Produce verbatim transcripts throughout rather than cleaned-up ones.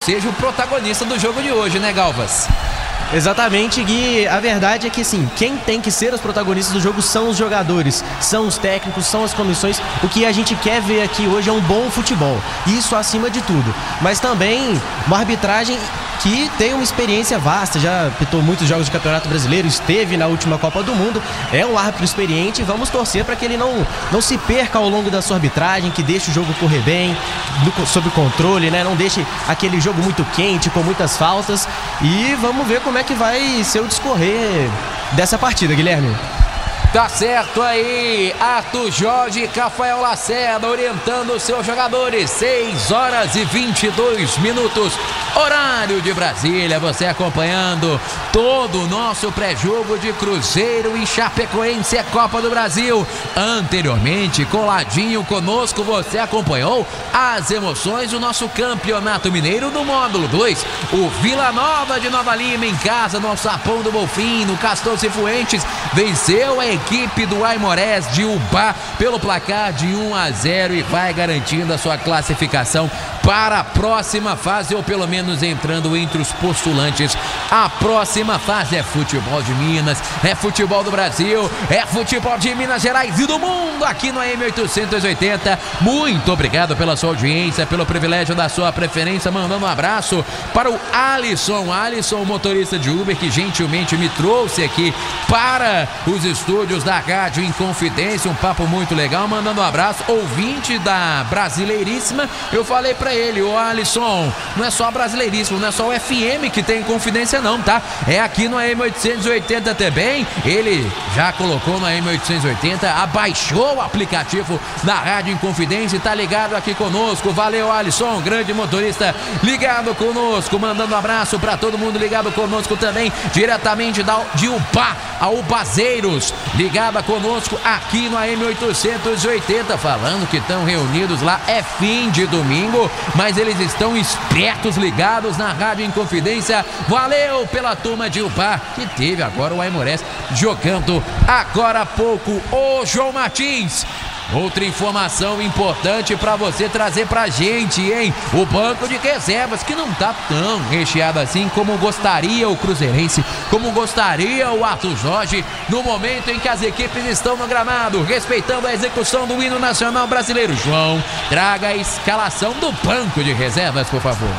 seja o protagonista do jogo de hoje, né, Galvas? Exatamente, Gui. A verdade é que, sim, quem tem que ser os protagonistas do jogo são os jogadores, são os técnicos, são as comissões. O que a gente quer ver aqui hoje é um bom futebol, isso acima de tudo. Mas também uma arbitragem que tem uma experiência vasta, já apitou muitos jogos de Campeonato Brasileiro, esteve na última Copa do Mundo, é um árbitro experiente. Vamos torcer para que ele não, não se perca ao longo da sua arbitragem, que deixe o jogo correr bem, do, sob controle, né? Não deixe aquele jogo muito quente, com muitas faltas. E vamos ver como é que vai ser o discorrer dessa partida, Guilherme. Tá certo aí, Arthur Jorge e Rafael Lacerda orientando os seus jogadores. seis horas e vinte e dois minutos, horário de Brasília. Você acompanhando todo o nosso pré-jogo de Cruzeiro e Chapecoense, a Copa do Brasil. Anteriormente, coladinho conosco, você acompanhou as emoções do nosso Campeonato Mineiro do Módulo dois. O Vila Nova de Nova Lima em casa, no Sapão do Bonfim, no Castor Cifuentes, venceu a equipe do Aimorés de Ubá pelo placar de um a zero e vai garantindo a sua classificação para a próxima fase, ou pelo menos entrando entre os postulantes. A próxima fase é futebol de Minas, é futebol do Brasil, é futebol de Minas Gerais e do mundo aqui no A M oitocentos e oitenta. Muito obrigado pela sua audiência, pelo privilégio da sua preferência. Mandando um abraço para o Alisson, Alisson, motorista de Uber, que gentilmente me trouxe aqui para os estúdios da Rádio Inconfidência. Um papo muito legal. Mandando um abraço, ouvinte da Brasileiríssima. Eu falei para ele, ô Alisson, não é só Brasileiríssimo, não é só o F M que tem Confidência não, tá? É aqui no A M oitocentos e oitenta também. Ele já colocou no A M oitocentos e oitenta, abaixou o aplicativo da Rádio Inconfidência e tá ligado aqui conosco. Valeu, Alisson, grande motorista ligado conosco. Mandando um abraço para todo mundo ligado conosco também, diretamente da, de Ubá, a Ubazeiros, ligada conosco aqui no A M oitocentos e oitenta, falando que estão reunidos lá. É fim de domingo, mas eles estão espertos, ligados na Rádio Inconfidência. Valeu pela turma de Ubá, que teve agora o Aimorés jogando agora há pouco. Ô João Martins, outra informação importante para você trazer pra gente, hein? O banco de reservas, que não tá tão recheado assim como gostaria o cruzeirense, como gostaria o Arthur Jorge, no momento em que as equipes estão no gramado, respeitando a execução do hino nacional brasileiro. João, traga a escalação do banco de reservas, por favor.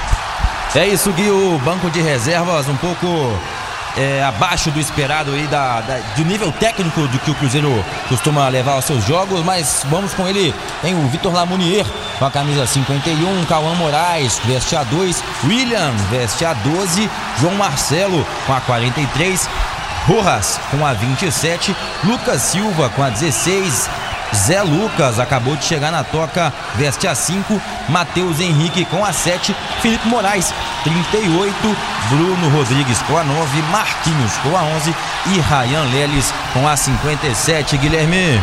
É isso, Gui, o banco de reservas um pouco É, abaixo do esperado aí, da, da, do nível técnico do que o Cruzeiro costuma levar aos seus jogos, mas vamos com ele. Tem o Vitor Lamounier com a camisa cinquenta e um, Cauã Moraes veste a dois, William veste a doze, João Marcelo com a quarenta e três, Rojas com a vinte e sete, Lucas Silva com a dezesseis, Zé Lucas acabou de chegar na toca, veste a cinco, Matheus Henrique com a sete, Felipe Moraes trinta e oito, Bruno Rodrigues com a nove, Marquinhos com a onze e Ryan Leles com a cinquenta e sete, Guilherme.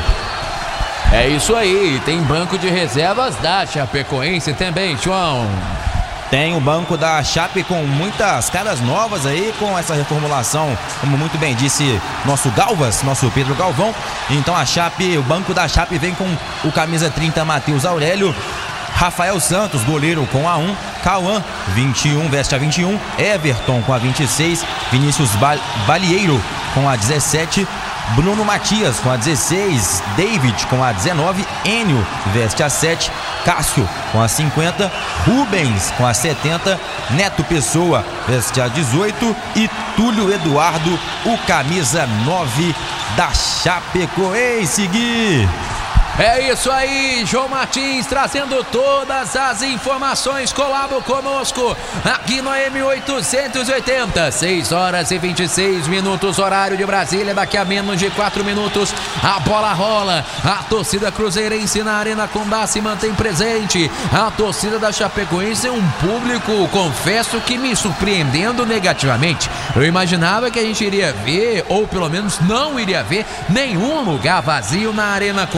É isso aí, tem banco de reservas da Chapecoense também, João. Tem o banco da Chape com muitas caras novas aí, com essa reformulação, como muito bem disse nosso Galvas, nosso Pedro Galvão. Então a Chape, o banco da Chape vem com o camisa trinta, Matheus Aurélio, Rafael Santos, goleiro com a um, Cauã, vinte e um, veste a vinte e um, Everton com a vinte e seis, Vinícius Balieiro com a dezessete, Bruno Matias com a dezesseis, David com a dezenove, Enio veste a sete, Cássio com a cinquenta, Rubens com a setenta, Neto Pessoa veste a dezoito e Túlio Eduardo, o camisa nove da Chapecoense, Gui. É isso aí, João Martins trazendo todas as informações, colado conosco aqui no A M oitocentos e oitenta, seis horas e vinte e seis minutos, horário de Brasília. Daqui a menos de quatro minutos a bola rola, a torcida cruzeirense na Arena Condá se mantém presente, a torcida da Chapecoense é um público, confesso que me surpreendendo negativamente. Eu imaginava que a gente iria ver, ou pelo menos não iria ver, nenhum lugar vazio na Arena Condá, um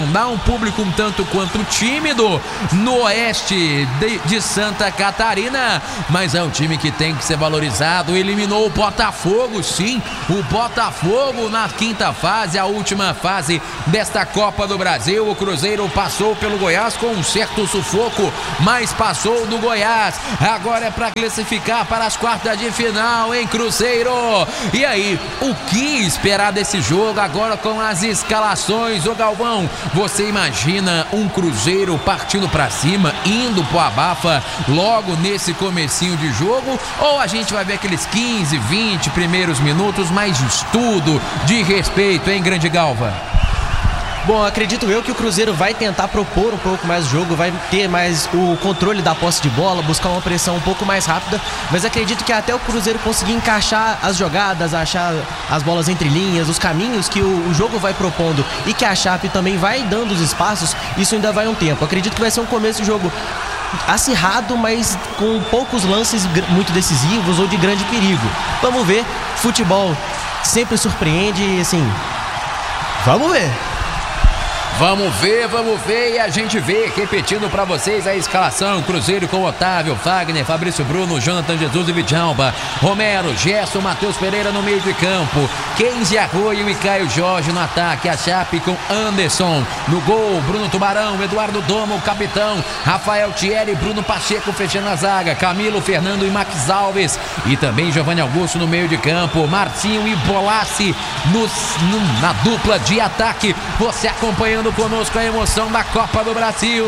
público um tanto quanto tímido no oeste de, de Santa Catarina, mas é um time que tem que ser valorizado. Eliminou o Botafogo, sim, o Botafogo na quinta fase, a última fase desta Copa do Brasil. O Cruzeiro passou pelo Goiás com um certo sufoco, mas passou do Goiás. Agora é para classificar para as quartas de final, hein, Cruzeiro? E aí, o que esperar desse jogo agora com as escalações? Ô Galvão, você imagina um Cruzeiro partindo para cima, indo pro abafa logo nesse comecinho de jogo? Ou a gente vai ver aqueles quinze, vinte primeiros minutos mais de estudo, de respeito, hein, grande Galva? Bom, acredito eu que o Cruzeiro vai tentar propor um pouco mais o jogo, vai ter mais o controle da posse de bola, buscar uma pressão um pouco mais rápida, mas acredito que até o Cruzeiro conseguir encaixar as jogadas, achar as bolas entre linhas, os caminhos que o, o jogo vai propondo e que a Chape também vai dando os espaços, isso ainda vai um tempo. Acredito que vai ser um começo de jogo acirrado, mas com poucos lances muito decisivos ou de grande perigo. Vamos ver, futebol sempre surpreende e assim, vamos ver. Vamos ver, vamos ver e a gente vê, repetindo pra vocês a escalação: Cruzeiro com Otávio, Fagner, Fabrício Bruno, Jonathan Jesus e Vidjalba, Romero, Gerson, Matheus Pereira no meio de campo, Kenzie Arroio e Caio Jorge no ataque, a Chape com Anderson no gol, Bruno Tubarão, Eduardo Doma, o capitão, Rafael Thierry, Bruno Pacheco fechando a zaga, Camilo, Fernando e Max Alves e também Giovanni Augusto no meio de campo, Marcinho e Bolassi no, no, na dupla de ataque. Você acompanhando conosco a emoção da Copa do Brasil.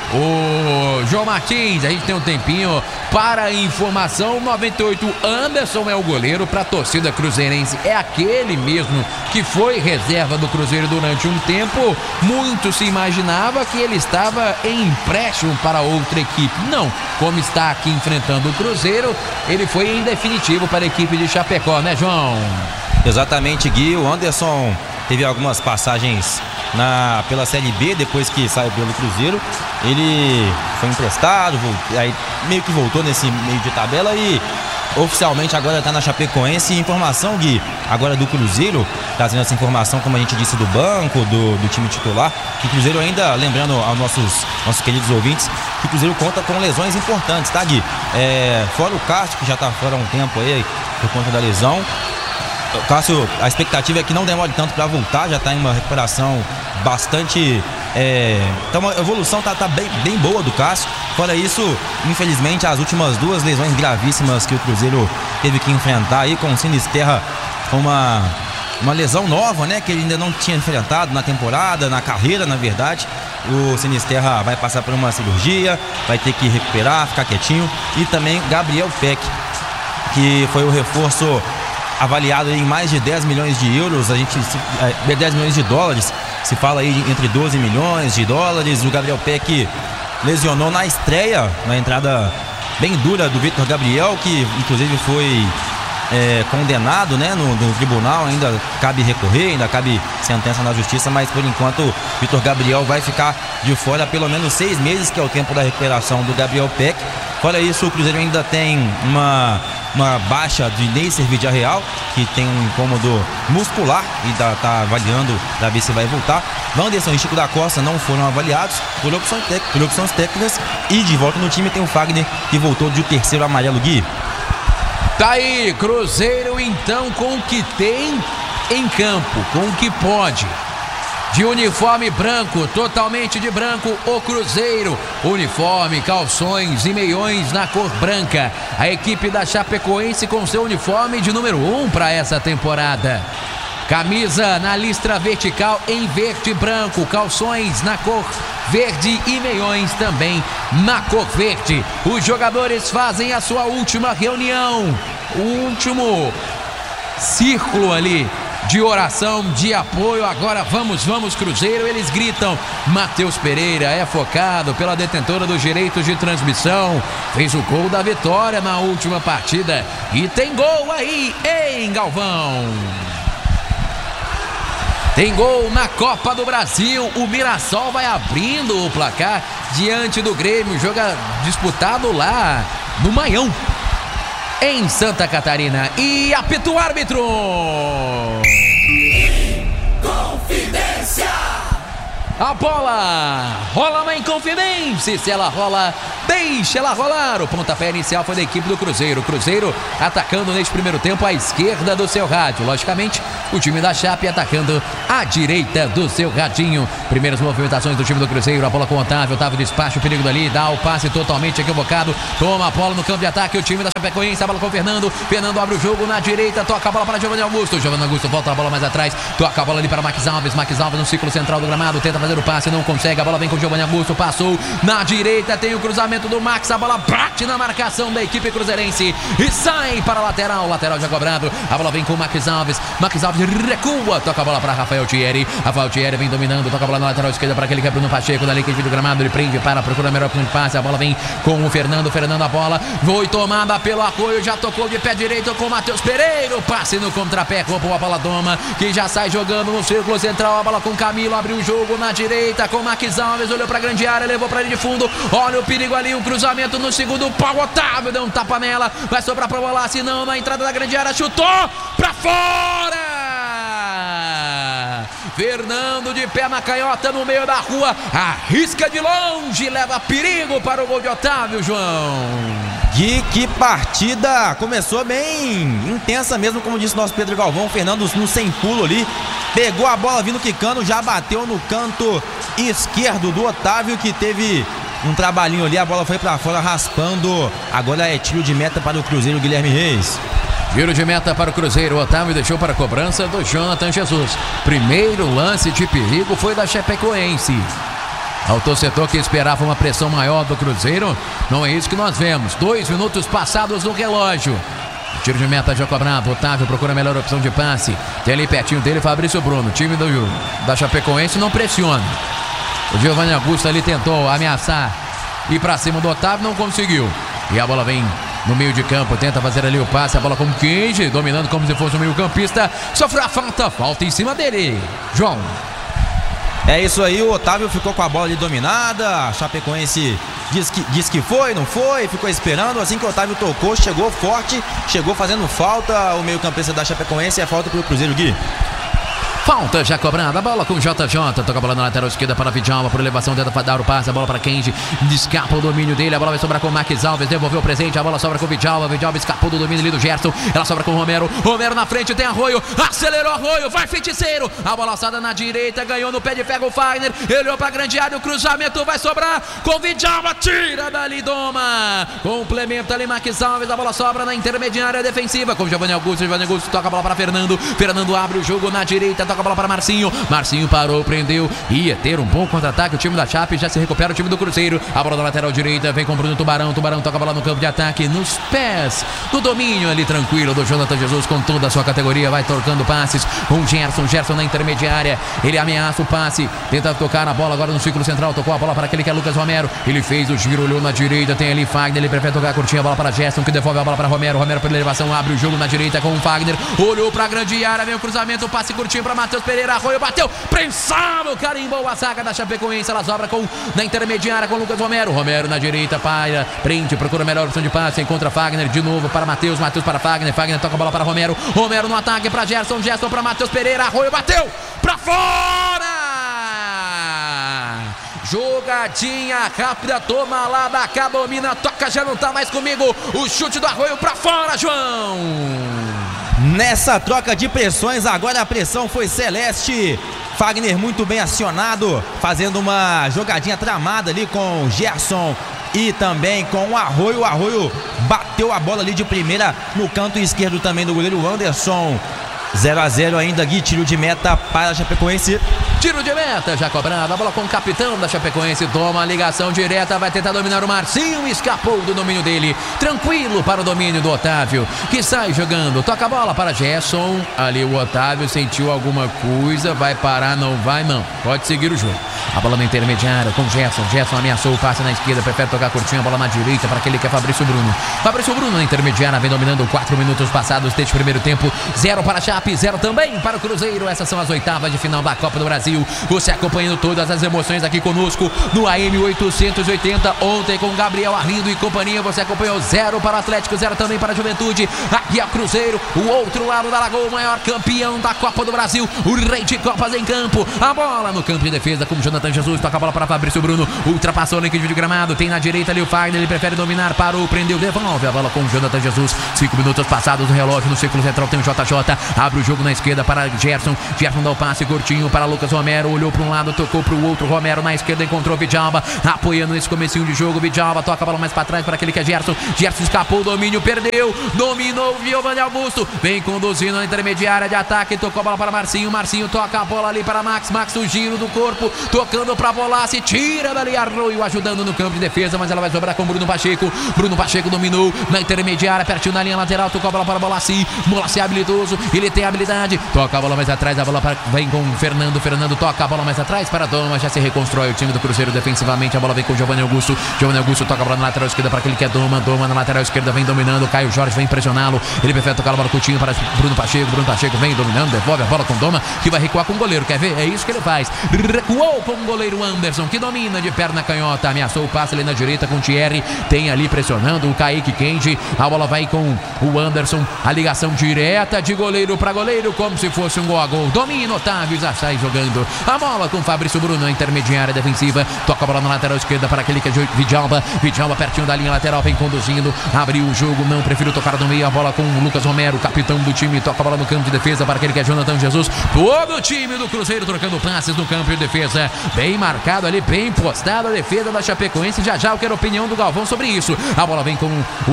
O João Martins, a gente tem um tempinho para a informação. noventa e oito, Anderson é o goleiro para a torcida cruzeirense. É aquele mesmo que foi reserva do Cruzeiro durante um tempo. Muito se imaginava que ele estava em empréstimo para outra equipe. Não, como está aqui enfrentando o Cruzeiro, ele foi em definitivo para a equipe de Chapecó, né, João? Exatamente, Gui. O Anderson teve algumas passagens na, pela Série B, depois que saiu pelo Cruzeiro. Ele foi emprestado, voltou, aí meio que voltou nesse meio de tabela e oficialmente agora está na Chapecoense. Informação, Gui, agora do Cruzeiro, trazendo essa informação, como a gente disse, do banco, do, do time titular, que o Cruzeiro ainda, lembrando aos nossos, nossos queridos ouvintes, que o Cruzeiro conta com lesões importantes, tá, Gui? É, fora o Cássio, que já está fora há um tempo aí, por conta da lesão. O Cássio, a expectativa é que não demore tanto para voltar, já está em uma recuperação bastante... É, então a evolução tá, tá bem, bem boa do Cássio. Fora isso, infelizmente, as últimas duas lesões gravíssimas que o Cruzeiro teve que enfrentar aí, com o Sinisterra, uma, uma lesão nova, né, que ele ainda não tinha enfrentado na temporada, na carreira, na verdade. O Sinisterra vai passar por uma cirurgia, vai ter que recuperar, ficar quietinho. E também Gabriel Peck, que foi o reforço avaliado em mais de dez milhões de euros, a gente dez milhões de dólares, se fala aí entre doze milhões de dólares. O Gabriel Peck lesionou na estreia, na entrada bem dura do Vitor Gabriel, que inclusive foi é, condenado, né, no, no tribunal. Ainda cabe recorrer, ainda cabe sentença na justiça, mas por enquanto Vitor Gabriel vai ficar de fora pelo menos seis meses, que é o tempo da recuperação do Gabriel Peck. Fora isso, o Cruzeiro ainda tem uma uma baixa de Neisser Villarreal, que tem um incômodo muscular e tá, tá avaliando para ver se vai voltar. Wanderson e Chico da Costa não foram avaliados por opções, por opções técnicas. E de volta no time tem o Fagner, que voltou de o terceiro amarelo, Gui. Tá aí, Cruzeiro então com o que tem em campo, com o que pode. De uniforme branco, totalmente de branco, o Cruzeiro. Uniforme, calções e meiões na cor branca. A equipe da Chapecoense com seu uniforme de número um para essa temporada. Camisa na listra vertical em verde e branco. Calções na cor verde e meiões também na cor verde. Os jogadores fazem a sua última reunião. O último círculo ali de oração, de apoio. Agora vamos, vamos Cruzeiro, eles gritam. Matheus Pereira é focado pela detentora dos direitos de transmissão, fez o gol da vitória na última partida e tem gol aí em Galvão. Tem gol na Copa do Brasil. O Mirassol vai abrindo o placar diante do Grêmio, jogo disputado lá no Maião, em Santa Catarina. E apita o árbitro. Confidência. A bola rola na Inconfidência. Se ela rola, deixa ela rolar. O pontapé inicial foi da equipe do Cruzeiro. O Cruzeiro atacando neste primeiro tempo à esquerda do seu rádio. Logicamente, o time da Chape atacando à direita do seu radinho. Primeiras movimentações do time do Cruzeiro. A bola com o Otávio. Otávio despacha o perigo dali. Dá o passe totalmente equivocado. Toma a bola no campo de ataque. O time da Chapecoense. A bola com o Fernando. Fernando abre o jogo na direita. Toca a bola para Giovanni Augusto. Giovanni Augusto volta a bola mais atrás. Toca a bola ali para Max Alves. Max Alves no círculo central do gramado. Tenta fazer o passe. Não consegue. A bola vem com o Giovanni Augusto. Passou na direita. Tem o cruzamento do Max. A bola bate na marcação da equipe cruzeirense. E sai para a lateral. Lateral já cobrado. A bola vem com o Max Alves. Max Alves recua. Toca a bola para Rafael Thierry. Rafael Thierry vem dominando. Toca a bola na lateral esquerda para aquele que é Bruno Pacheco. Dali que do gramado. Ele prende para procurar a melhor opção de passe. A bola vem com o Fernando. Fernando a bola. Foi tomada pelo apoio. Já tocou de pé direito com o Matheus Pereira. Passe no contrapé. Roubou a bola Doma. Que já sai jogando no círculo central. A bola com Camilo. Abriu o jogo na direita com Max Alves. Olhou para a grande área. Levou para ele de fundo. Olha o perigo ali. Um cruzamento no segundo pau. Otávio deu um tapa nela. Vai sobrar para bolar. Se não, na entrada da grande área. Chutou para fora. Fernando de pé na canhota no meio da rua, arrisca de longe, leva perigo para o gol de Otávio, João. Que, que partida, começou bem intensa mesmo, como disse nosso Pedro Galvão. Fernando no sem pulo ali, pegou a bola vindo quicando, já bateu no canto esquerdo do Otávio, que teve um trabalhinho ali, a bola foi para fora raspando. Agora é tiro de meta para o Cruzeiro, Guilherme Reis. Tiro de meta para o Cruzeiro. O Otávio deixou para a cobrança do Jonathan Jesus. Primeiro lance de perigo foi da Chapecoense. Ao torcedor que esperava uma pressão maior do Cruzeiro, não é isso que nós vemos. Dois minutos passados no relógio. Tiro de meta já cobrado. Otávio procura a melhor opção de passe. Tem ali pertinho dele Fabrício Bruno. O time do, da Chapecoense não pressiona. O Giovanni Augusto ali tentou ameaçar ir para cima do Otávio, não conseguiu. E a bola vem no meio de campo, tenta fazer ali o passe, a bola com o Kenji, dominando como se fosse um meio campista, sofreu a falta, falta em cima dele, João. É isso aí, o Otávio ficou com a bola ali dominada, a Chapecoense diz que, diz que foi, não foi, ficou esperando, assim que o Otávio tocou, chegou forte, chegou fazendo falta, o meio campista da Chapecoense, é falta para o Cruzeiro, Gui. Falta já cobrada, a bola com o J J, toca a bola na lateral esquerda para Vidjalma, por elevação, tenta dar o passe, a bola para Kenji, escapa o domínio dele, a bola vai sobrar com o Max Alves, devolveu o presente, a bola sobra com o Vidjalma, Vidjalma escapou do domínio ali do Gerson, ela sobra com o Romero, Romero na frente, tem Arroio, acelerou Arroio, vai feiticeiro, a bola alçada na direita, ganhou no pé de ferro o Fagner, ele olhou para a grande área, o cruzamento vai sobrar com o Vidjalma, tira dali Doma, complementa ali Max Alves, a bola sobra na intermediária defensiva, com o Giovanni Augusto, Giovanni Augusto toca a bola para Fernando, Fernando abre o jogo na direita, toca a bola para Marcinho, Marcinho parou, prendeu, ia ter um bom contra-ataque, o time da Chape já se recupera, o time do Cruzeiro, a bola da lateral direita, vem com o Bruno Tubarão, Tubarão toca a bola no campo de ataque, nos pés, no domínio ali tranquilo do Jonathan Jesus com toda a sua categoria, vai tocando passes com o Gerson, Gerson na intermediária, ele ameaça o passe, tenta tocar a bola agora no círculo central, tocou a bola para aquele que é Lucas Romero, ele fez o giro, olhou na direita, tem ali Fagner, ele prefere tocar curtinha a bola para Gerson, que devolve a bola para Romero, Romero por elevação, abre o jogo na direita com o Fagner, olhou para a grande área, vem o cruzamento, passe curtinho para Matheus Pereira, Arroio bateu, prensado, carimbou a zaga da Chapecoense, ela sobra com, na intermediária com o Lucas Romero, Romero na direita, paira, prende, procura a melhor opção de passe, encontra Fagner de novo para Matheus, Matheus para Fagner, Fagner toca a bola para Romero, Romero no ataque para Gerson, Gerson para Matheus Pereira, Arroio bateu, para fora! Jogadinha rápida, toma lá da cá, domina, toca, já não tá mais comigo, o chute do Arroio para fora, João! Nessa troca de pressões, agora a pressão foi celeste. Fagner muito bem acionado, fazendo uma jogadinha tramada ali com o Gerson e também com o Arroio. O Arroio bateu a bola ali de primeira no canto esquerdo também do goleiro Anderson. zero a zero ainda, Gui, tiro de meta para a Chapecoense. Tiro de meta já cobrado, a bola com o capitão da Chapecoense, toma a ligação direta, vai tentar dominar o Marcinho, escapou do domínio dele, tranquilo para o domínio do Otávio, que sai jogando, toca a bola para Gerson, ali o Otávio sentiu alguma coisa, vai parar, não vai não, pode seguir o jogo. A bola na intermediária com Gerson, Gerson ameaçou o passe na esquerda, prefere tocar curtinho, a bola na direita para aquele que é Fabrício Bruno. Fabrício Bruno na intermediária, vem dominando quatro minutos passados deste primeiro tempo, zero para a Chape, zero também para o Cruzeiro. Essas são as oitavas de final da Copa do Brasil. Você acompanhando todas as emoções aqui conosco no A M oitocentos e oitenta. Ontem com Gabriel Arlindo e companhia, você acompanhou zero para o Atlético, zero também para a Juventude. Aqui é o Cruzeiro, o outro lado da Lagoa, o maior campeão da Copa do Brasil, o rei de Copas em campo. A bola no campo de defesa com o Jonathan Jesus, toca a bola para Fabrício Bruno, ultrapassou na equipe de gramado, tem na direita ali o Fagner, ele prefere dominar, parou, prendeu, devolve a bola com o Jonathan Jesus. Cinco minutos passados, o relógio no círculo central tem o J J, abre o jogo na esquerda para Gerson, Gerson dá o passe curtinho para Lucas Romero, olhou para um lado, tocou para o outro, Romero na esquerda encontrou Vidjalba, apoiando nesse comecinho de jogo, Vidjalba toca a bola mais para trás para aquele que é Gerson, Gerson escapou, domínio, perdeu, dominou Giovanni Augusto, vem conduzindo na intermediária de ataque, tocou a bola para Marcinho, Marcinho toca a bola ali para Max, Max o giro do corpo, tocando para bola, se tira dali, Arroio ajudando no campo de defesa, mas ela vai sobrar com Bruno Pacheco, Bruno Pacheco dominou na intermediária, pertinho da linha lateral, tocou a bola para Bolassi, Bolassi é habilidoso, ele tem habilidade, toca a bola mais atrás, a bola para, vem com Fernando, Fernando toca a bola mais atrás para Doma, já se reconstrói o time do Cruzeiro defensivamente, a bola vem com Giovanni Augusto, Giovanni Augusto toca a bola na lateral esquerda para aquele que é Doma, Doma na lateral esquerda vem dominando, Caio Jorge vem pressioná-lo, ele prefere tocar a bola curtinho para Bruno Pacheco, Bruno Pacheco vem dominando, devolve a bola com Doma, que vai recuar com o goleiro, quer ver? É isso que ele faz, recuou com o goleiro Anderson, que domina de perna canhota, ameaçou o passe ali na direita com o Thierry, tem ali pressionando o Kaique Kendi, a bola vai com o Anderson, a ligação direta de goleiro para goleiro, como se fosse um gol a gol, domina Otávio, já sai jogando a bola com Fabrício Bruno na intermediária defensiva, toca a bola na lateral esquerda para aquele que é Vidjalba, Vidjalba pertinho da linha lateral, vem conduzindo, abriu o jogo, não, prefiro tocar no meio, a bola com o Lucas Romero, capitão do time, toca a bola no campo de defesa para aquele que é Jonathan Jesus, todo o time do Cruzeiro trocando passes no campo de defesa, bem marcado ali, bem postado a defesa da Chapecoense, já já eu quero a opinião do Galvão sobre isso, a bola vem com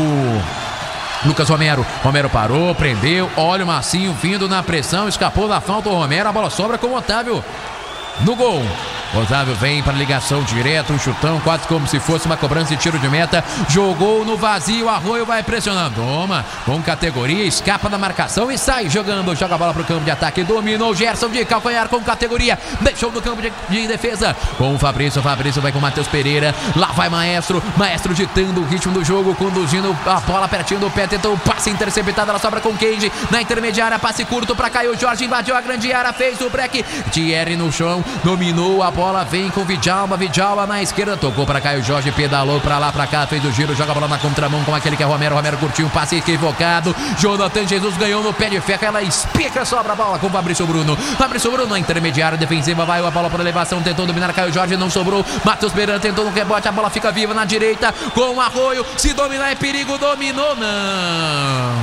o Lucas Romero, Romero parou, prendeu, olha o Marcinho vindo na pressão, escapou da falta o Romero, a bola sobra com o Otávio no gol. Otávio vem para ligação direta, um chutão, quase como se fosse uma cobrança de tiro de meta, jogou no vazio, Arroio vai pressionando, toma, com categoria, escapa da marcação e sai jogando, joga a bola para o campo de ataque, dominou Gerson de calcanhar com categoria, deixou no campo de, de defesa, com o Fabrício, Fabrício vai com o Matheus Pereira, lá vai Maestro, Maestro ditando o ritmo do jogo, conduzindo a bola pertinho do pé, tentou o passe interceptado, ela sobra com Kendi, na intermediária, passe curto para Caio Jorge, invadiu a grande área, fez o break, Thierry no chão, dominou a bola, bola vem com Vidjalba, Vidjalba na esquerda, tocou para Caio Jorge, pedalou para lá, para cá, fez o giro, joga a bola na contramão com aquele que é Romero, Romero curtiu um passe equivocado, Jonathan Jesus ganhou no pé de ferro, ela espica, sobra a bola com Fabrício Bruno, Fabrício Bruno na intermediária defensiva, vai a bola para elevação, tentou dominar Caio Jorge, não sobrou, Matheus Pereira tentou no rebote, a bola fica viva na direita, com o Arroio, se dominar é perigo, dominou, não!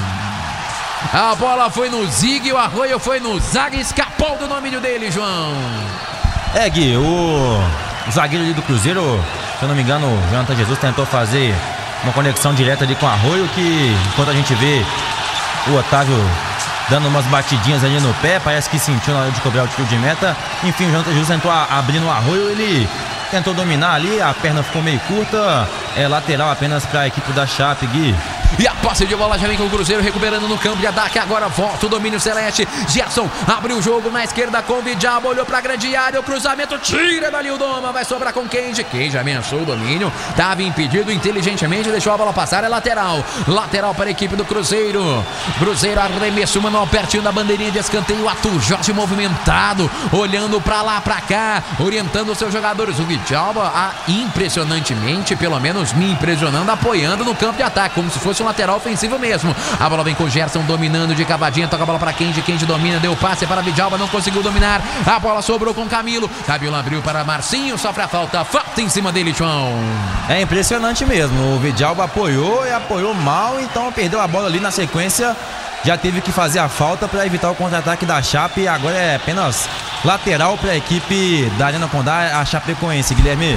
A bola foi no Zig, o Arroio foi no Zaga, escapou do domínio dele, João. É, Gui, o, o zagueiro ali do Cruzeiro, se eu não me engano, o Jonathan Jesus tentou fazer uma conexão direta ali com o Arroio, que enquanto a gente vê o Otávio dando umas batidinhas ali no pé, parece que sentiu na hora de cobrar o tiro de meta. Enfim, o Jonathan Jesus tentou a, abrir no Arroio, ele tentou dominar ali, a perna ficou meio curta, é lateral apenas para a equipe da Chape, Gui. E a posse de bola já vem com o Cruzeiro recuperando no campo de ataque. Agora volta o domínio celeste. Gerson abre o jogo na esquerda com o Vidjalba, olhou pra grande área, o cruzamento tira dali o Doma, vai sobrar com Kendi. Kendi ameaçou o domínio, estava impedido inteligentemente, deixou a bola passar, é lateral. Lateral para a equipe do Cruzeiro. Cruzeiro arremesso manual pertinho da bandeirinha de escanteio. Arthur Jorge movimentado, olhando pra lá, pra cá, orientando os seus jogadores. O Vidjalba, ah, impressionantemente, pelo menos me impressionando, apoiando no campo de ataque, como se fosse um lateral ofensivo mesmo. A bola vem com o Gerson dominando de cavadinha, toca a bola para Kendi, Kendi domina, deu passe para Vidjalba, não conseguiu dominar, a bola sobrou com Camilo, Camilo abriu para Marcinho, sofre a falta, falta em cima dele, João. É impressionante mesmo, o Vidjalba apoiou e apoiou mal, então perdeu a bola ali na sequência, já teve que fazer a falta para evitar o contra-ataque da Chape, agora é apenas lateral para a equipe da Arena Condá, a Chapecoense, Guilherme.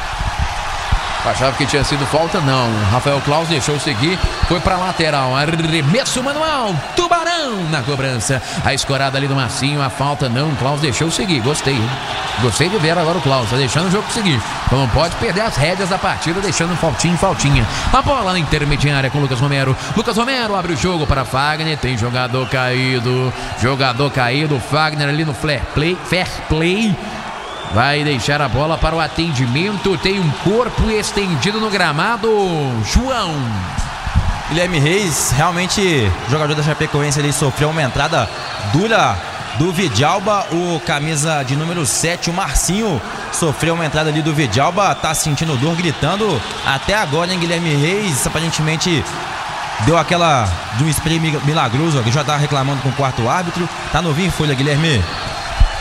Achava que tinha sido falta, não. Rafael Claus deixou seguir, foi para lateral. Arremesso manual, Tubarão na cobrança. A escorada ali do Marcinho, a falta não. Claus deixou seguir, gostei. Hein? Gostei de ver agora o Claus, tá deixando o jogo seguir. Então não pode perder as rédeas da partida, deixando faltinha em faltinha. A bola na intermediária com o Lucas Romero. Lucas Romero abre o jogo para Fagner, tem jogador caído. Jogador caído, Fagner ali no fair play. Fair play. Vai deixar a bola para o atendimento. Tem um corpo estendido no gramado. João. Guilherme Reis, realmente o jogador da Chapecoense ele sofreu uma entrada dura do Vidjalba. O camisa de número sete, o Marcinho, sofreu uma entrada ali do Vidjalba. Tá sentindo dor, gritando. Até agora, hein, Guilherme Reis, aparentemente deu aquela de um spray milagroso. Já tá reclamando com o quarto árbitro. Tá novinho em folha, Guilherme.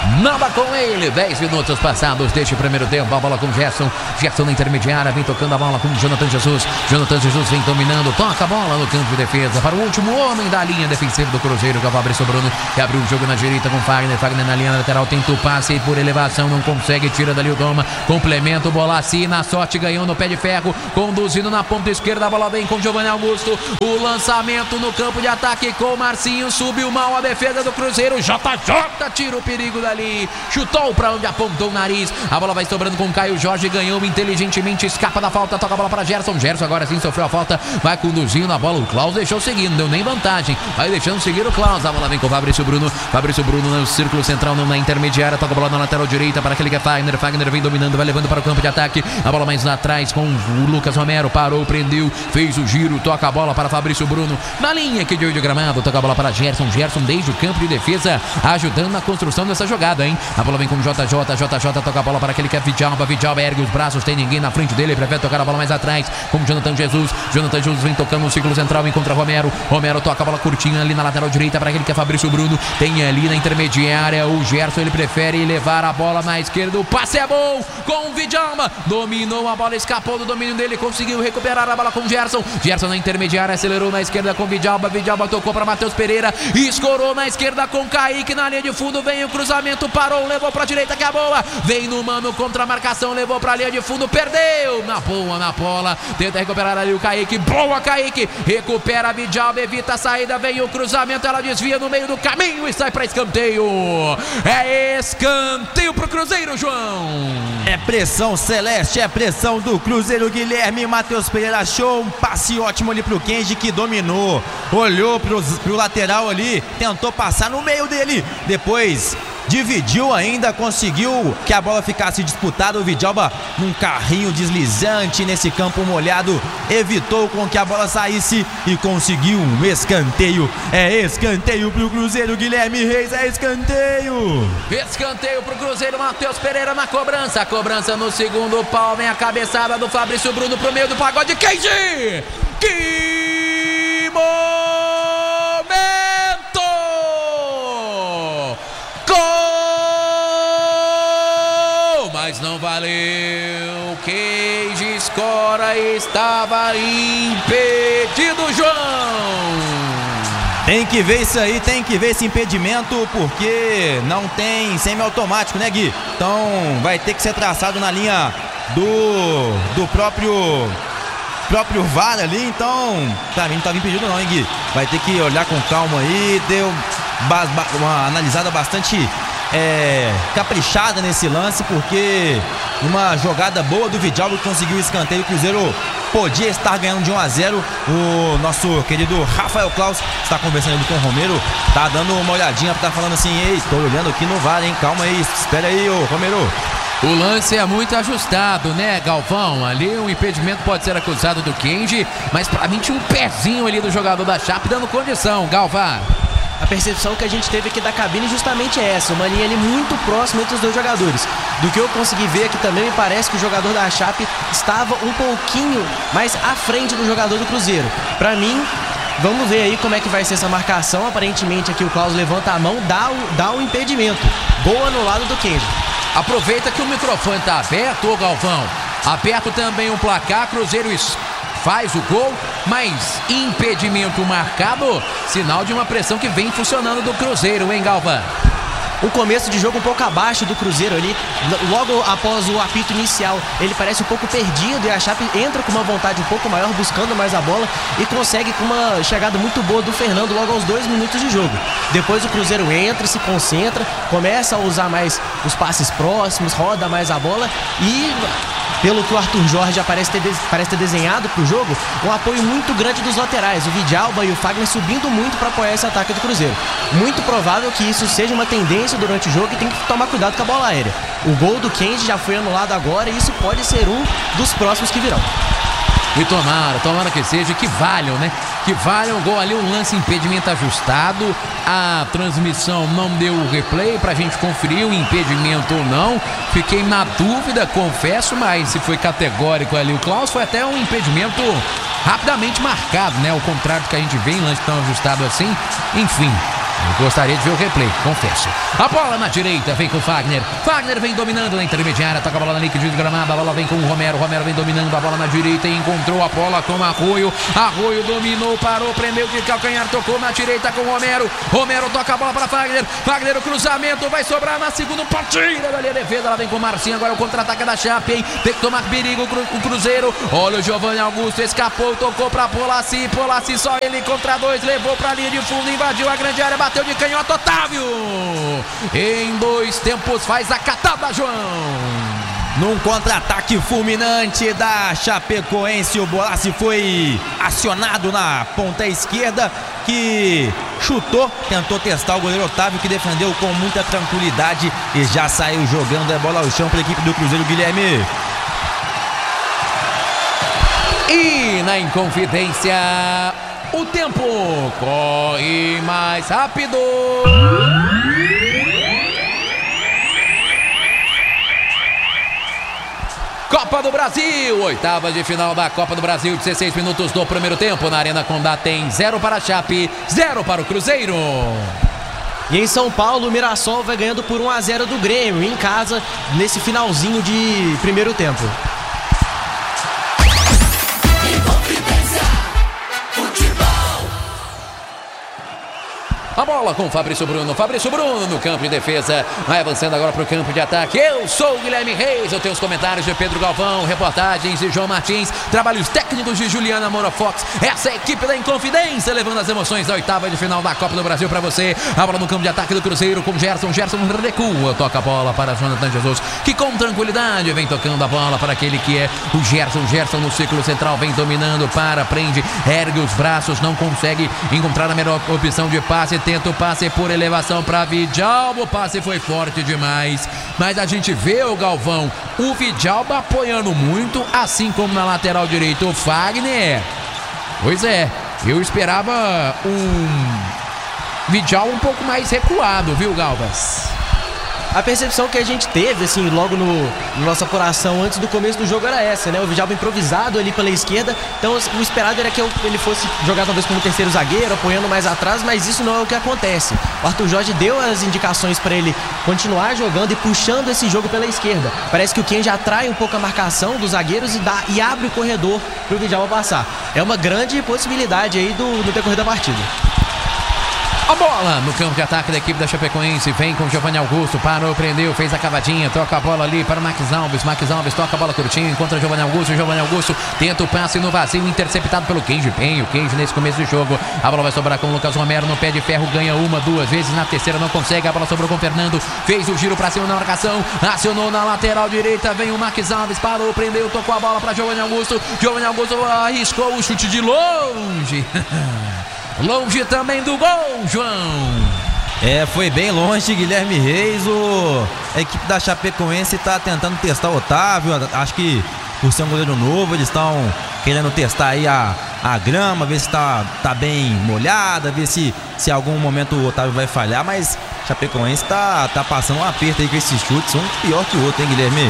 nada com ele. dez minutos passados deste primeiro tempo. A bola com Gerson. Gerson na intermediária, vem tocando a bola com Jonathan Jesus. Jonathan Jesus vem dominando, toca a bola no campo de defesa para o último homem da linha defensiva do Cruzeiro, que é o Fabrício Bruno, que abriu o jogo na direita com Fagner. Fagner na linha lateral, tenta o passe por elevação, não consegue, tira dali o Doma, complementa o bola assim, na sorte, ganhou no pé de ferro, conduzindo na ponta esquerda, a bola vem com Giovanni Augusto, o lançamento no campo de ataque com o Marcinho, subiu mal a defesa do Cruzeiro, J J tira o perigo dali, chutou para onde apontou o nariz, a bola vai sobrando com Caio Jorge, ganhou inteligentemente, escapa da falta, toca a bola para Gerson, Gerson agora sim sofreu a falta, vai conduzindo a bola, o Klaus deixou seguir, não deu nem vantagem, vai deixando seguir o Klaus, a bola vem com o Fabrício Bruno, Fabrício Bruno no círculo central, na intermediária, toca a bola na lateral direita para aquele que é Fagner, Fagner vem dominando, vai levando para o campo de ataque, a bola mais lá atrás com o Lucas Romero, parou, prendeu, fez o giro, toca a bola para Fabrício Bruno, na linha aqui de gramado, toca a bola para Gerson, Gerson desde o campo de defesa, ajudando na construção dessa jogada, hein, a bola vem com o J J, J J toca a bola para aquele que é Vidjalba, Vidjalba ergue os braços, tem ninguém na frente dele, prefere tocar a bola mais atrás, com o Jonathan Jesus, Jonathan Jesus vem tocando no círculo central, encontra Romero, Romero toca a bola curtinha ali na lateral direita para aquele que é Fabrício Bruno, tem ali na intermediária o Gerson, ele prefere levar a bola na esquerda, o passe é bom com o Vidjalba, dominou a bola, escapou do domínio dele, conseguiu recuperar a bola com o Gerson, Gerson na intermediária, acelerou na esquerda com o Vidjalba, Vidjalba tocou para Matheus Pereira, escorou na esquerda com Kaique, na linha de fundo vem o cruzamento, parou, levou para a direita que é boa, vem no mano contra a marcação, levou para a linha de fundo, perdeu, na boa, na bola, tenta recuperar ali o Kaique, boa Kaique, recupera a Vidjalba, evita a saída, vem o cruzamento, ela desvia no meio do caminho e sai para escanteio, é escanteio pro Cruzeiro, João. É pressão celeste, é pressão do Cruzeiro, Guilherme, Matheus Pereira achou um passe ótimo ali pro Kenji, que dominou, olhou pro, pro lateral ali, tentou passar no meio dele, depois dividiu ainda, conseguiu que a bola ficasse disputada, o Vidjalba num carrinho deslizante nesse campo molhado, evitou com que a bola saísse e conseguiu um escanteio, é escanteio pro Cruzeiro, Guilherme Reis, é escanteio. Escanteio pro Cruzeiro, Matheus Pereira na cobrança, a cobrança no segundo pau, vem a cabeçada do Fabrício Bruno pro meio do pagode, Kenji! Que momento! Mas não valeu, Kenji escora, estava impedido, João. Tem que ver isso aí, tem que ver esse impedimento, porque não tem semiautomático, né, Gui? Então vai ter que ser traçado na linha do, do próprio, próprio V A R ali, então pra mim não estava impedido não, hein, Gui? Vai ter que olhar com calma aí, deu uma analisada bastante É, caprichada nesse lance, porque uma jogada boa do Vidjalba que conseguiu o escanteio, o Cruzeiro podia estar ganhando de um a zero. O nosso querido Rafael Klaus está conversando ali com o Romero, tá dando uma olhadinha, tá falando assim: ei, tô olhando aqui no V A R, hein, calma aí, espera aí, ô Romero. O lance é muito ajustado, né, Galvão? Ali o impedimento pode ser acusado do Kenji, mas pra mim tinha um pezinho ali do jogador da Chape dando condição, Galvão. A percepção que a gente teve aqui da cabine justamente é essa, uma linha ali muito próxima entre os dois jogadores. Do que eu consegui ver aqui também, me parece que o jogador da Chape estava um pouquinho mais à frente do jogador do Cruzeiro. Pra mim, vamos ver aí como é que vai ser essa marcação. Aparentemente aqui o Klaus levanta a mão, dá o, dá o impedimento. Gol anulado do Kenji. Aproveita que o microfone tá aberto, ô Galvão. Aberto também o placar, Cruzeiro faz o gol, mas impedimento marcado, sinal de uma pressão que vem funcionando do Cruzeiro, hein, Galvão? Um começo de jogo um pouco abaixo do Cruzeiro ali, logo após o apito inicial, ele parece um pouco perdido e a Chape entra com uma vontade um pouco maior, buscando mais a bola e consegue com uma chegada muito boa do Fernando logo aos dois minutos de jogo. Depois o Cruzeiro entra, se concentra, começa a usar mais os passes próximos, roda mais a bola e, pelo que o Arthur Jorge parece ter, parece ter desenhado para o jogo, um apoio muito grande dos laterais, o Vidjalba e o Fagner subindo muito para apoiar esse ataque do Cruzeiro. Muito provável que isso seja uma tendência durante o jogo e tem que tomar cuidado com a bola aérea. O gol do Kenji já foi anulado agora e isso pode ser um dos próximos que virão. E tomara, tomara que seja, que valham, né? Que valham o gol ali, um lance impedimento ajustado. A transmissão não deu o replay pra gente conferir o impedimento ou não. Fiquei na dúvida, confesso, mas se foi categórico ali o Klaus, foi até um impedimento rapidamente marcado, né? Ao contrário do que a gente vê em lance tão ajustado assim. Enfim, Eu gostaria de ver o replay, confesso. A bola na direita, vem com o Fagner. Fagner vem dominando na intermediária, toca a bola na linha de gramado, a bola vem com o Romero. Romero vem dominando a bola na direita e encontrou a bola com Arroio. Arroio dominou, parou, prendeu de calcanhar, tocou na direita com o Romero. Romero toca a bola para Fagner. Fagner, o cruzamento vai sobrar na segunda partida da linha de defesa. Ela vem com o Marcinho, agora o contra-ataque da Chape, hein? Tem que tomar perigo o Cruzeiro. Olha o Giovanni Augusto, escapou, tocou para Polassi. Polassi só ele contra dois, levou para a linha de fundo, invadiu a grande área, bateu de canhota. Otávio em dois tempos faz a catada, João. Num contra-ataque fulminante da Chapecoense, o Bolassi foi acionado na ponta esquerda, que chutou, tentou testar o goleiro Otávio, que defendeu com muita tranquilidade e já saiu jogando a bola ao chão para a equipe do Cruzeiro, Guilherme. E na Inconfidência, o tempo corre mais rápido. Copa do Brasil, oitavas de final da Copa do Brasil, dezesseis minutos do primeiro tempo. Na Arena Condá tem zero para a Chape, zero para o Cruzeiro. E em São Paulo, o Mirassol vai ganhando por um a zero do Grêmio, em casa, nesse finalzinho de primeiro tempo. A bola com o Fabrício Bruno, Fabrício Bruno no campo de defesa, vai avançando agora para o campo de ataque. Eu sou o Guilherme Reis, eu tenho os comentários de Pedro Galvão, reportagens de João Martins, trabalhos técnicos de Juliana Moura Fox. Essa é a equipe da Inconfidência, levando as emoções da oitava de final da Copa do Brasil para você. A bola no campo de ataque do Cruzeiro com Gerson, Gerson recua, toca a bola para Jonathan Jesus, que com tranquilidade vem tocando a bola para aquele que é o Gerson, Gerson no círculo central, vem dominando, para, prende, ergue os braços, não consegue encontrar a melhor opção de passe. Tenta o passe por elevação para Vidalba. O passe foi forte demais. Mas a gente vê o Galvão, o Vidalba apoiando muito, assim como na lateral direita o Fagner. Pois é, eu esperava um Vidalba um pouco mais recuado, viu, Galvas? A percepção que a gente teve, assim, logo no, no nossa apuração antes do começo do jogo era essa, né? O Vidalba improvisado ali pela esquerda, então o esperado era que ele fosse jogar talvez como terceiro zagueiro, apoiando mais atrás, mas isso não é o que acontece. O Arthur Jorge deu as indicações para ele continuar jogando e puxando esse jogo pela esquerda. Parece que o Ken já atrai um pouco a marcação dos zagueiros e, dá, e abre o corredor para o Vidalba passar. É uma grande possibilidade aí do, do decorrer da partida. A bola no campo de ataque da equipe da Chapecoense, vem com o Giovanni Augusto, parou, prendeu, fez a cavadinha, toca a bola ali para o Max Alves, Max Alves toca a bola curtinho, encontra o Giovanni Augusto, o Giovanni Augusto tenta o passe no vazio, interceptado pelo Kenji Penho, o Kenji nesse começo do jogo, a bola vai sobrar com o Lucas Romero no pé de ferro, ganha uma, duas vezes, na terceira não consegue, a bola sobrou com o Fernando, fez o giro para cima na marcação, acionou na lateral direita, vem o Max Alves, parou, prendeu, tocou a bola para Giovanni Augusto, Giovanni Augusto arriscou o chute de longe. Longe também do gol, João. É, foi bem longe, Guilherme Reis. O... A equipe da Chapecoense está tentando testar o Otávio. Acho que por ser um goleiro novo, eles estão querendo testar aí a, a grama, ver se está tá bem molhada, ver se se em algum momento o Otávio vai falhar. Mas Chapecoense está tá passando um aperto aí com esses chutes, um pior que o outro, hein, Guilherme?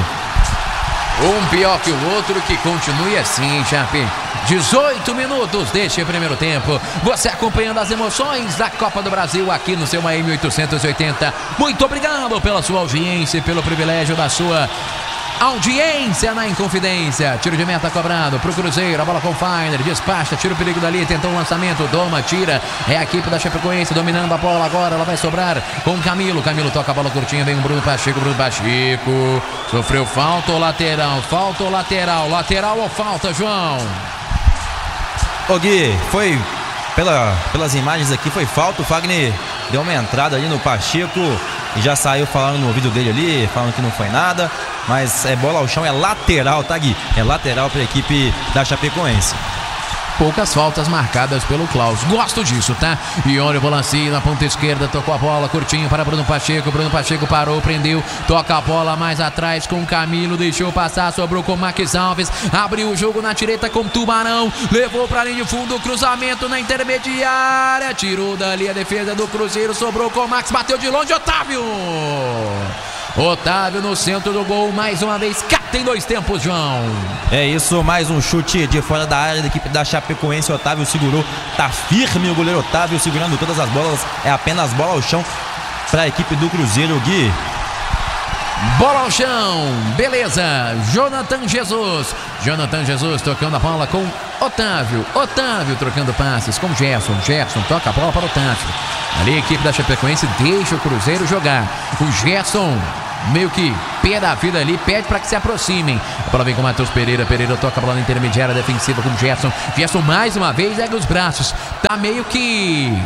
Um pior que o outro, que continue assim, Chape. dezoito minutos deste primeiro tempo. Você acompanhando as emoções da Copa do Brasil aqui no seu A M oitocentos e oitenta. Muito obrigado pela sua audiência e pelo privilégio da sua audiência na Inconfidência. Tiro de meta cobrado pro Cruzeiro. A bola com o Fagner. Despacha, tira o perigo dali. Tentou um lançamento. Doma, tira. É a equipe da Chapecoense dominando a bola agora. Ela vai sobrar com o Camilo. Camilo toca a bola curtinha. Vem o Bruno Pacheco. Bruno Pacheco. Sofreu falta ou lateral? Falta ou lateral? Lateral ou falta, João? Ô Gui, foi pela, pelas imagens aqui, foi falta. O Fagner deu uma entrada ali no Pacheco e já saiu falando no ouvido dele ali, falando que não foi nada. Mas é bola ao chão, é lateral, tá, Gui? É lateral para a equipe da Chapecoense. Poucas faltas marcadas pelo Klaus. Gosto disso, tá? E olha o Bolassi na ponta esquerda, tocou a bola curtinho para Bruno Pacheco. Bruno Pacheco parou, prendeu, toca a bola mais atrás com o Camilo, deixou passar, sobrou com o Max Alves, abriu o jogo na direita com o Tubarão, levou para a linha de fundo, cruzamento na intermediária, tirou dali a defesa do Cruzeiro, sobrou com o Max, bateu de longe, Otávio! Otávio no centro do gol, mais uma vez, cá tem dois tempos, João. É isso, mais um chute de fora da área da equipe da Chapecoense. Otávio segurou, tá firme o goleiro Otávio segurando todas as bolas, é apenas bola ao chão para a equipe do Cruzeiro, Gui. Bola ao chão, beleza, Jonathan Jesus, Jonathan Jesus tocando a bola com Otávio, Otávio trocando passes com Gerson, Gerson toca a bola para Otávio, ali a equipe da Chapecoense deixa o Cruzeiro jogar, o Gerson meio que pé da vida ali, pede para que se aproximem, a bola vem com o Matheus Pereira, Pereira toca a bola na intermediária defensiva com Gerson, Gerson mais uma vez ergue os braços, tá meio que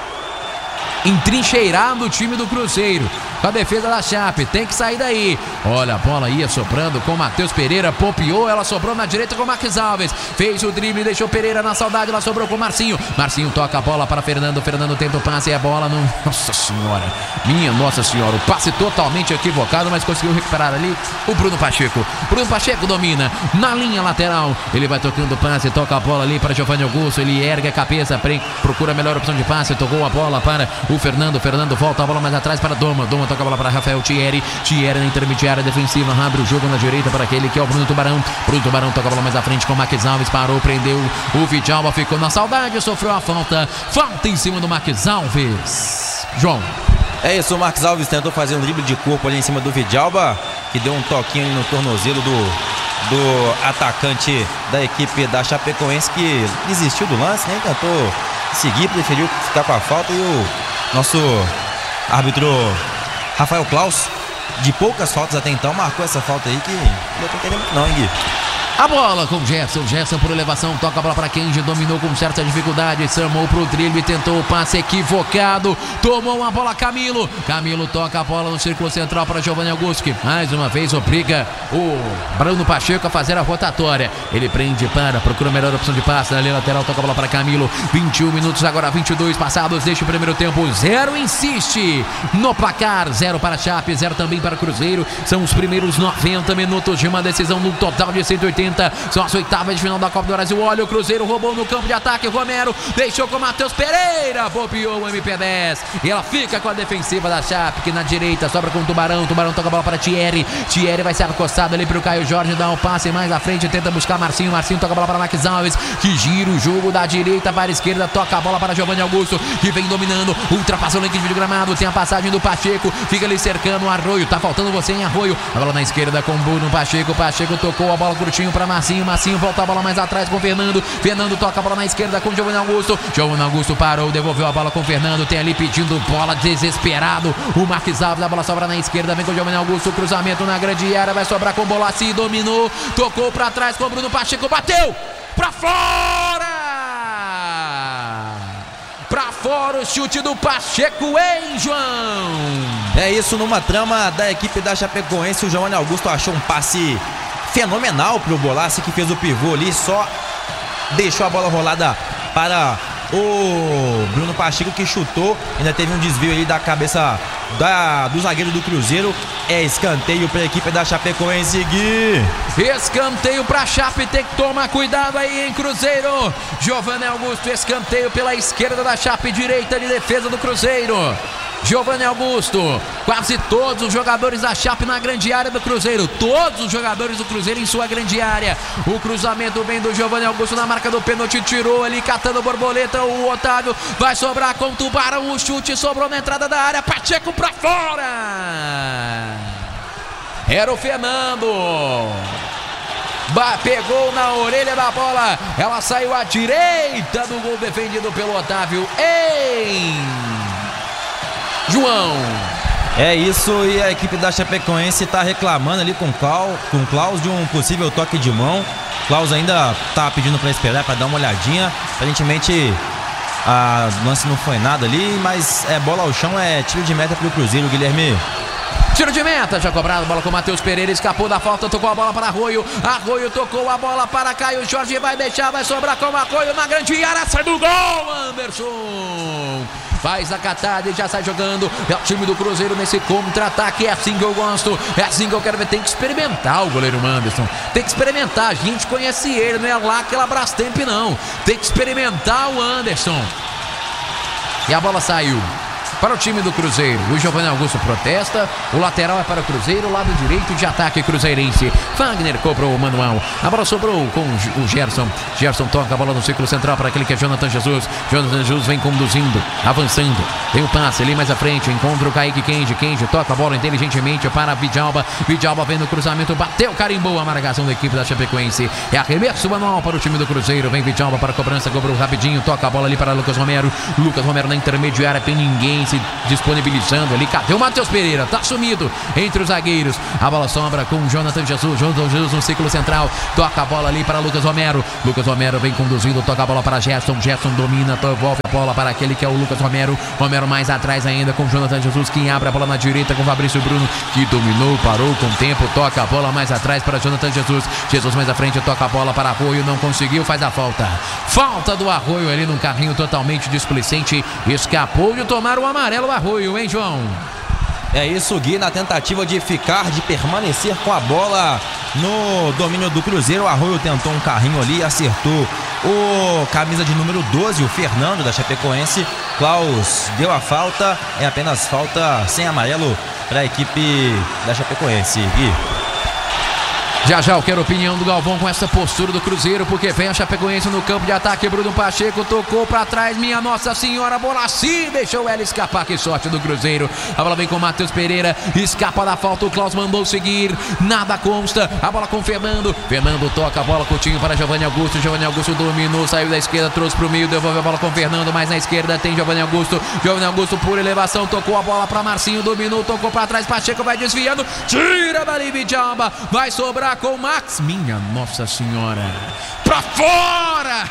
entrincheirado o time do Cruzeiro com a defesa da Chape, tem que sair daí. Olha, a bola ia soprando com o Matheus Pereira, popiou, ela sobrou na direita com o Marques Alves, fez o drible, deixou Pereira na saudade, ela sobrou com o Marcinho, Marcinho toca a bola para Fernando, Fernando tenta o passe e a bola não... Nossa senhora, minha nossa senhora, o passe totalmente equivocado, mas conseguiu recuperar ali o Bruno Pacheco, Bruno Pacheco domina na linha lateral, ele vai tocando o passe, toca a bola ali para Giovanni Augusto, ele ergue a cabeça, procura a melhor opção de passe, tocou a bola para o Fernando, Fernando volta a bola mais atrás para Doma, Doma toca a bola para Rafael Thierry, Thierry na intermediária defensiva, abre o jogo na direita para aquele que é o Bruno Tubarão, Bruno Tubarão toca a bola mais à frente com o Marques Alves, parou, prendeu o Vidalba, ficou na saudade, sofreu a falta, falta em cima do Marques Alves. João. É isso, o Marques Alves tentou fazer um drible de corpo ali em cima do Vidalba, que deu um toquinho ali no tornozelo do, do atacante da equipe da Chapecoense, que desistiu do lance, nem tentou seguir, preferiu ficar com a falta, e o nosso árbitro Rafael Klaus, de poucas faltas até então, marcou essa falta aí que não tô entendendo não, hein, Gui? A bola com Gerson, Gerson por elevação, toca a bola para Kenji, dominou com certa dificuldade, chamou pro drible, tentou o passe equivocado, tomou uma bola Camilo, Camilo toca a bola no círculo central para Giovanni Augusto, que mais uma vez obriga o Bruno Pacheco a fazer a rotatória, ele prende para, procura a melhor opção de passe, na linha lateral toca a bola para Camilo, vinte e um minutos, agora vinte e dois passados, deixa o primeiro tempo, zero insiste no placar, zero para Chape, zero também para Cruzeiro, são os primeiros noventa minutos de uma decisão no total de cento e oitenta. São as oitavas de final da Copa do Brasil. Olha, o Cruzeiro roubou no campo de ataque. Romero deixou com o Matheus Pereira, bobeou o M P dez e ela fica com a defensiva da Chape, que na direita sobra com o Tubarão. Tubarão toca a bola para Thierry. Thierry vai ser acostado ali para o Caio Jorge, dá um passe mais à frente, tenta buscar Marcinho. Marcinho toca a bola para Marques Alves, que gira o jogo da direita para a esquerda, toca a bola para Giovanni Augusto, que vem dominando, ultrapassou o link de gramado, tem a passagem do Pacheco, fica ali cercando o Arroio, tá faltando você em Arroio, a bola na esquerda com o Bruno Pacheco, Pacheco tocou a bola curtinho para Marcinho, Marcinho volta a bola mais atrás com o Fernando, Fernando toca a bola na esquerda com o Giovanni Augusto, Giovanni Augusto parou, devolveu a bola com o Fernando, tem ali pedindo bola, desesperado, o Marques Alves, a bola sobra na esquerda, vem com o Giovanni Augusto, cruzamento na grande área, vai sobrar com o Bolassi, dominou, tocou para trás com o Bruno Pacheco, bateu para fora! Pra fora o chute do Pacheco, hein, João? É isso, numa trama da equipe da Chapecoense, o Giovanni Augusto achou um passe fenomenal pro Bolassi, que fez o pivô ali, só deixou a bola rolada para o Bruno Pacheco, que chutou, ainda teve um desvio ali da cabeça da, do zagueiro do Cruzeiro. É escanteio para a equipe da Chapecoense, Gui. Escanteio para a Chape, tem que tomar cuidado aí, em Cruzeiro. Giovanni Augusto, escanteio pela esquerda da Chape, direita de defesa do Cruzeiro. Giovanni Augusto, quase todos os jogadores da Chape na grande área do Cruzeiro, todos os jogadores do Cruzeiro em sua grande área. O cruzamento vem do Giovanni Augusto na marca do pênalti, tirou ali, catando borboleta, o Otávio vai sobrar com o Tubarão, o chute sobrou na entrada da área, Pacheco pra fora. Era o Fernando. Bah, pegou na orelha da bola, ela saiu à direita do gol defendido pelo Otávio em João. É isso, e a equipe da Chapecoense está reclamando ali com o Klaus de um possível toque de mão. Klaus ainda tá pedindo para esperar, para dar uma olhadinha. Aparentemente a lance não foi nada ali, mas é bola ao chão, é tiro de meta para o Cruzeiro, Guilherme. Tiro de meta, já cobrado, bola com o Matheus Pereira, escapou da falta, tocou a bola para Arroio, Arroio tocou a bola para Caio Jorge, vai deixar, vai sobrar com o Arroio na grande área, sai do gol, Anderson! Faz a catada e já sai jogando. É o time do Cruzeiro nesse contra-ataque. É assim que eu gosto. É assim que eu quero ver. Tem que experimentar o goleiro Anderson. Tem que experimentar. A gente conhece ele. Não é lá aquela Brastemp, não. Tem que experimentar o Anderson. E a bola saiu. para o time do Cruzeiro. O Giovanni Augusto protesta, o lateral é para o Cruzeiro, o lado direito de ataque cruzeirense. Fagner cobrou o manual, a bola sobrou com o Gerson. Gerson toca a bola no círculo central para aquele que é Jonathan Jesus. Jonathan Jesus vem conduzindo, avançando. Tem o passe ali mais à frente, encontra o Kaique Kenji. Kenji toca a bola inteligentemente para Vidalba. Vidalba vem no cruzamento, bateu, carimbou a marcação da equipe da Chapecoense. É arremesso manual para o time do Cruzeiro. Vem Vidalba para a cobrança, cobrou rapidinho, toca a bola ali para Lucas Romero. Lucas Romero na intermediária, tem ninguém se disponibilizando ali. Cadê o Matheus Pereira? Tá sumido entre os zagueiros. A bola sombra com Jonathan Jesus. Jonathan Jesus no círculo central, toca a bola ali para Lucas Romero. Lucas Romero vem conduzindo, toca a bola para Gerson. Gerson domina, devolve a bola para aquele que é o Lucas Romero. Romero mais atrás ainda com Jonathan Jesus, quem abre a bola na direita com Fabrício Bruno, que dominou, parou com o tempo, toca a bola mais atrás para Jonathan Jesus. Jesus mais à frente, toca a bola para Arroio, não conseguiu, faz a falta. Falta do Arroio ali num carrinho totalmente displicente, escapou de tomar o amarelo Arroio, hein, João? É isso, Gui, na tentativa de ficar, de permanecer com a bola no domínio do Cruzeiro. O Arroio tentou um carrinho ali e acertou o camisa de número doze, o Fernando da Chapecoense. Klaus deu a falta, é apenas falta sem amarelo para a equipe da Chapecoense, Gui. Já já eu quero a opinião do Galvão com essa postura do Cruzeiro, porque vem a Chapecoense no campo de ataque. Bruno Pacheco tocou pra trás, minha Nossa Senhora, bola sim, deixou ela escapar, que sorte do Cruzeiro. A bola vem com o Matheus Pereira, escapa da falta, o Klaus mandou seguir, nada consta, a bola com o Fernando. Fernando toca a bola, Coutinho para Giovanni Augusto. Giovanni Augusto dominou, saiu da esquerda, trouxe pro meio, devolve a bola com o Fernando, mas na esquerda tem Giovanni Augusto. Giovanni Augusto por elevação, tocou a bola pra Marcinho, dominou, tocou pra trás, Pacheco vai desviando, tira dali Vidalba, vai sobrar com o Max, minha Nossa Senhora, pra fora.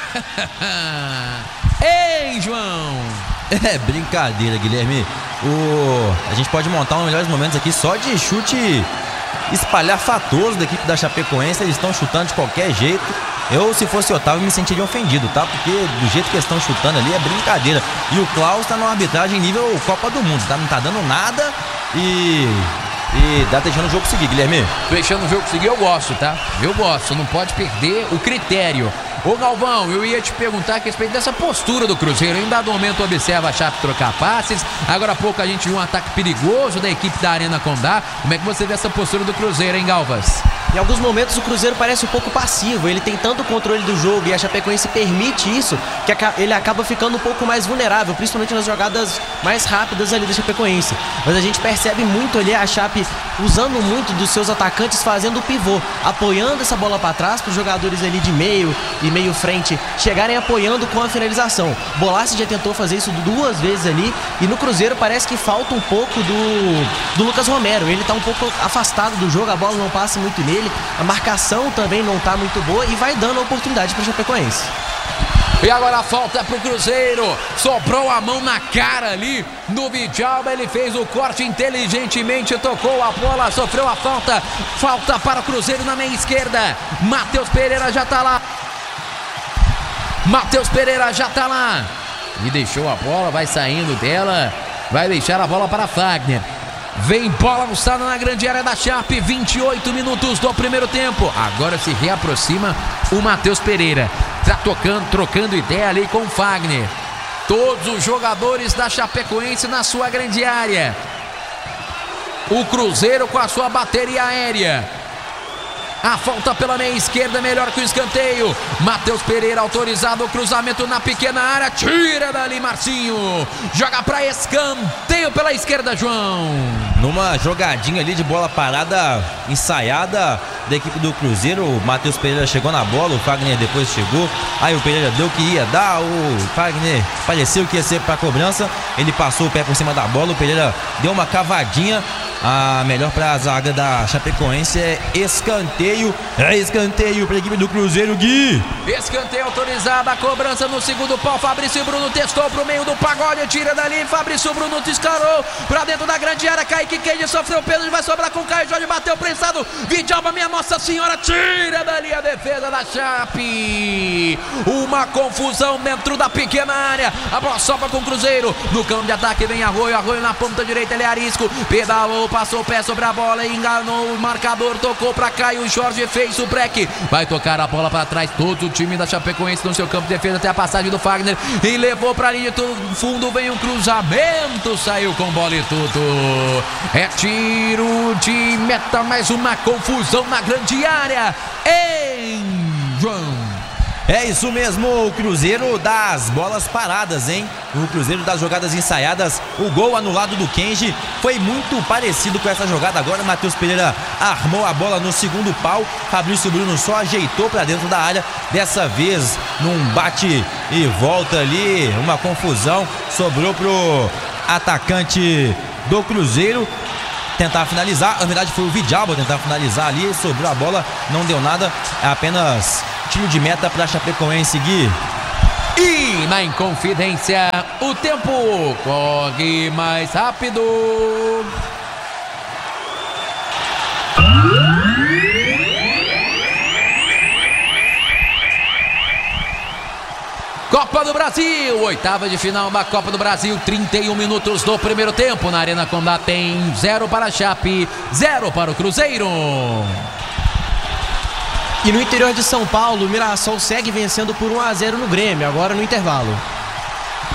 Ei, João, é brincadeira, Guilherme. O... a gente pode montar um melhores momentos aqui só de chute espalhafatoso da equipe da Chapecoense. Eles estão chutando de qualquer jeito. Eu, se fosse Otávio, me sentiria ofendido, tá? Porque do jeito que eles estão chutando ali é brincadeira. E o Klaus tá numa arbitragem nível Copa do Mundo, tá? Não tá dando nada e... E dá deixando o jogo seguir, Guilherme. Deixando o jogo seguir eu gosto, tá? Eu gosto, não pode perder o critério. Ô Galvão, eu ia te perguntar a respeito dessa postura do Cruzeiro. Em dado momento observa a Chape trocar passes. Agora há pouco a gente viu um ataque perigoso da equipe da Arena Condá. Como é que você vê essa postura do Cruzeiro, hein, Galvas? Em alguns momentos o Cruzeiro parece um pouco passivo. Ele tem tanto controle do jogo e a Chapecoense permite isso, que ele acaba ficando um pouco mais vulnerável, principalmente nas jogadas mais rápidas ali da Chapecoense. Mas a gente percebe muito ali a Chape usando muito dos seus atacantes, fazendo o pivô, apoiando essa bola para trás para os jogadores ali de meio e meio frente chegarem apoiando com a finalização. Bolassi já tentou fazer isso duas vezes ali, e no Cruzeiro parece que falta um pouco do, do Lucas Romero. Ele tá um pouco afastado do jogo, a bola não passa muito nele, a marcação também não tá muito boa e vai dando a oportunidade para o Chapecoense. E agora a falta pro Cruzeiro, sobrou a mão na cara ali do Vidalba, ele fez o corte inteligentemente, tocou a bola, sofreu a falta, falta para o Cruzeiro na meia esquerda. Matheus Pereira já tá lá, Matheus Pereira já tá lá, e deixou a bola, vai saindo dela, vai deixar a bola para Fagner. Vem bola alçada na grande área da Chape, vinte e oito minutos do primeiro tempo. Agora se reaproxima o Matheus Pereira, tá tocando, trocando ideia ali com o Fagner. Todos os jogadores da Chapecoense na sua grande área. O Cruzeiro com a sua bateria aérea. A falta pela meia esquerda, melhor que o escanteio. Matheus Pereira autorizado, o cruzamento na pequena área, tira dali Marcinho, joga para escanteio pela esquerda, João. Numa jogadinha ali de bola parada, ensaiada da equipe do Cruzeiro, o Matheus Pereira chegou na bola, o Fagner depois chegou, aí o Pereira deu o que ia dar, o Fagner pareceu que ia ser para cobrança, ele passou o pé por cima da bola, o Pereira deu uma cavadinha. A melhor para a zaga da Chapecoense é escanteio. É escanteio para a equipe do Cruzeiro, Gui. Escanteio autorizado, a cobrança no segundo pau. Fabrício Bruno testou para o meio do pagode, tira dali. Fabrício Bruno descarou para dentro da grande área. Kaique Kenji sofreu peso, vai sobrar com o Caio Jorge, bateu prensado. Vidalba, minha Nossa Senhora, tira dali a defesa da Chape. Uma confusão dentro da pequena área. A bola sobra com o Cruzeiro. No campo de ataque vem Arroio, Arroio na ponta direita, ele é Arisco. Pedalou, passou o pé sobre a bola, enganou o marcador, tocou para Caio Jorge. Jorge fez o break. Vai tocar a bola para trás. Todo o time da Chapecoense no seu campo de defesa até a passagem do Fagner. E levou para a linha do fundo. Vem um cruzamento. Saiu com bola e tudo. É tiro de meta. Mais uma confusão na grande área. Em João. É isso mesmo, o Cruzeiro das bolas paradas, hein? O Cruzeiro das jogadas ensaiadas. O gol anulado do Kenji foi muito parecido com essa jogada agora. Matheus Pereira armou a bola no segundo pau. Fabrício Bruno só ajeitou para dentro da área. Dessa vez, num bate e volta ali, uma confusão. Sobrou pro atacante do Cruzeiro tentar finalizar. Na verdade, foi o Vidalba tentar finalizar ali. Sobrou a bola, não deu nada. É apenas tiro de meta para a Chapecoense, Gui. E na Inconfidência, o tempo corre mais rápido. Copa do Brasil, oitava de final da Copa do Brasil, trinta e um minutos do primeiro tempo. Na Arena Condá tem zero para a Chape, zero para o Cruzeiro. E no interior de São Paulo, o Mirassol segue vencendo por um a zero no Grêmio, agora no intervalo.